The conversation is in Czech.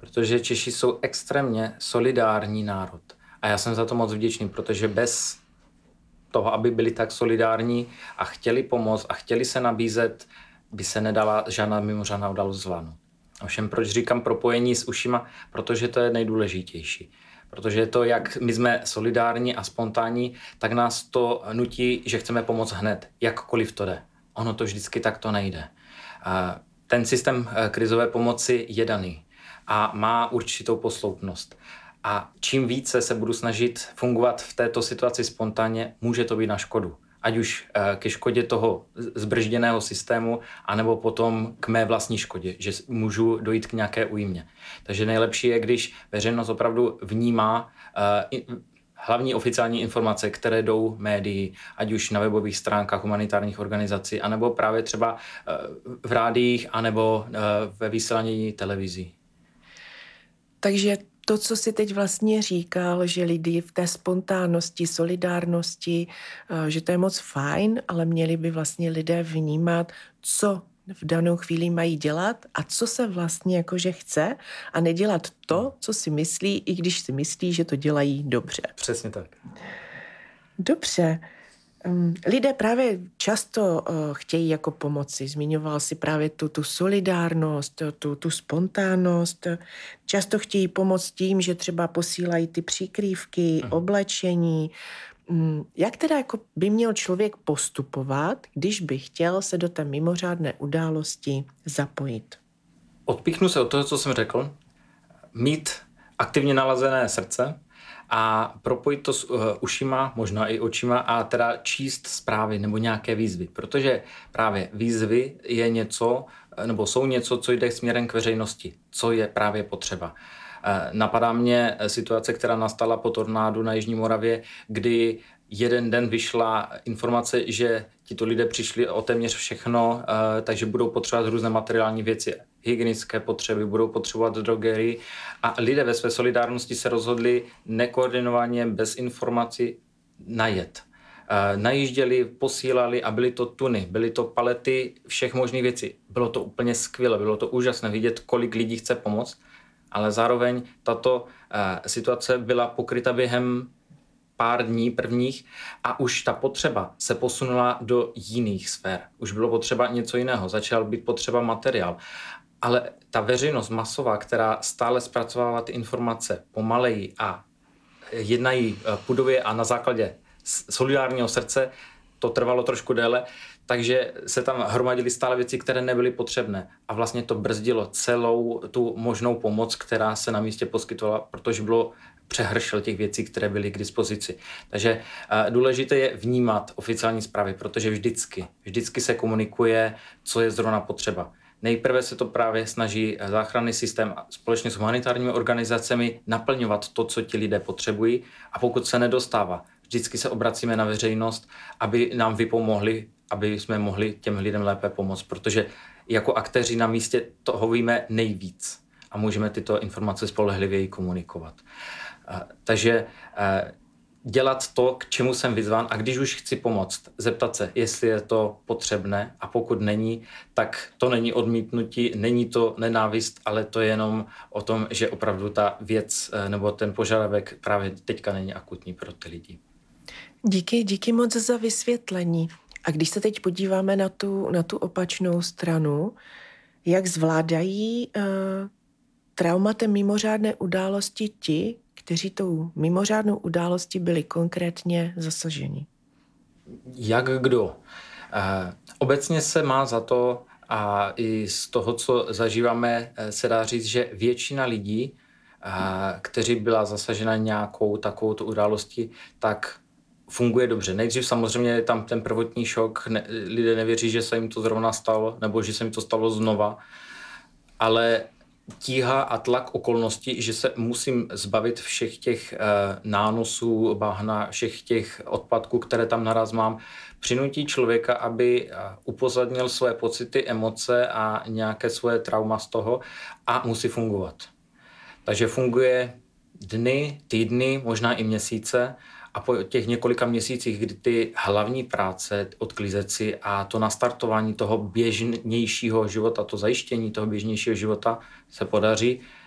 protože Češi jsou extrémně solidární národ. A já jsem za to moc vděčný, protože bez toho, aby byli tak solidární a chtěli pomoct a chtěli se nabízet, by se nedala žádná mimořádná událost zvládnout. Ovšem, proč říkám propojení s ušima? Protože to je nejdůležitější. Protože to, jak my jsme solidární a spontánní, tak nás to nutí, že chceme pomoct hned, jakkoliv to jde. Ono to vždycky takto nejde. Ten systém krizové pomoci je daný a má určitou posloupnost. A čím více se budu snažit fungovat v této situaci spontánně, může to být na škodu. Ať už ke škodě toho zbržděného systému, anebo potom k mé vlastní škodě, že můžu dojít k nějaké újmě. Takže nejlepší je, když veřejnost opravdu vnímá hlavní oficiální informace, které jdou médii, ať už na webových stránkách humanitárních organizací, anebo právě třeba v rádiích, anebo ve vysílání televizí. Takže to, co jsi teď vlastně říkal, že lidi v té spontánnosti, solidárnosti, že to je moc fajn, ale měli by vlastně lidé vnímat, co v danou chvíli mají dělat a co se vlastně jakože chce a nedělat to, co si myslí, i když si myslí, že to dělají dobře. Přesně tak. Dobře. Lidé právě často chtějí jako pomoci. Zmiňoval si právě tu solidárnost, tu spontánnost. Často chtějí pomoct tím, že třeba posílají ty přikrývky, oblečení. Jak teda jako by měl člověk postupovat, když by chtěl se do té mimořádné události zapojit? Odpíchnu se od toho, co jsem řekl. Mít aktivně nalazené srdce a propojit to s ušima, možná i očima a teda číst zprávy nebo nějaké výzvy, protože právě výzvy je něco, nebo jsou něco, co jde směrem k veřejnosti, co je právě potřeba. Napadá mě situace, která nastala po tornádu na Jižní Moravě, kdy jeden den vyšla informace, že tito lidé přišli o téměř všechno, takže budou potřebovat různé materiální věci, hygienické potřeby, budou potřebovat drogerii a lidé ve své solidárnosti se rozhodli nekoordinovaně, bez informací najet. Najížděli, posílali a byly to tuny, byly to palety všech možných věcí. Bylo to úplně skvělé, bylo to úžasné vidět, kolik lidí chce pomoct, ale zároveň tato situace byla pokryta během pár dní prvních a už ta potřeba se posunula do jiných sfér. Už bylo potřeba něco jiného, začal být potřeba materiál. Ale ta veřejnost masová, která stále zpracovává ty informace pomaleji a jednají pudově a na základě solidárního srdce, to trvalo trošku déle, takže se tam hromadily stále věci, které nebyly potřebné. A vlastně to brzdilo celou tu možnou pomoc, která se na místě poskytovala, protože bylo přehršel těch věcí, které byly k dispozici. Takže důležité je vnímat oficiální zprávy, protože vždycky se komunikuje, co je zrovna potřeba. Nejprve se to právě snaží záchranný systém společně s humanitárními organizacemi naplňovat to, co ti lidé potřebují a pokud se nedostává, vždycky se obracíme na veřejnost, aby nám vypomohli, aby jsme mohli těm lidem lépe pomoct, protože jako aktéři na místě toho víme nejvíc a můžeme tyto informace spolehlivěji komunikovat. Takže dělat to, k čemu jsem vyzván a když už chci pomoct, zeptat se, jestli je to potřebné a pokud není, tak to není odmítnutí, není to nenávist, ale to je jenom o tom, že opravdu ta věc nebo ten požadavek právě teďka není akutní pro ty lidi. Díky moc za vysvětlení. A když se teď podíváme na tu opačnou stranu, jak zvládají traumatem mimořádné události ti, kteří tou mimořádnou událostí byli konkrétně zasaženi? Jak kdo? Obecně se má za to, a i z toho, co zažíváme, se dá říct, že většina lidí, kteří byla zasažena nějakou takovou událostí, tak funguje dobře. Nejdřív samozřejmě je tam ten prvotní šok, lidé nevěří, že se jim to zrovna stalo, nebo že se jim to stalo znova, ale tíha a tlak okolností, že se musím zbavit všech těch nánosů, bahna, všech těch odpadků, které tam naraz mám, přinutí člověka, aby upozadnil své pocity, emoce a nějaké svoje trauma z toho a musí fungovat. Takže funguje dny, týdny, možná i měsíce a po těch několika měsících, kdy ty hlavní práce, odklízet si a to nastartování toho běžnějšího života, to zajištění toho běžnějšího života se podaří,